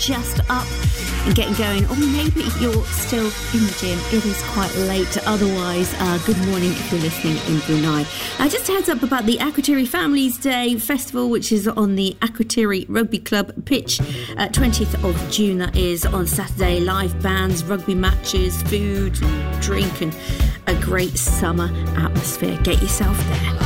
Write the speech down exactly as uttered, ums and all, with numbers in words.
just up and getting going, or maybe you're still in the gym. It is quite late. Otherwise, uh, good morning if you're listening in Brunei. Uh, just a heads up about the Akrotiri Families Day Festival, which is on the Akrotiri Rugby Club pitch, uh, twentieth of June. That is on Saturday. Live bands, rugby matches, food and drink, and a great summer atmosphere. Get yourself there.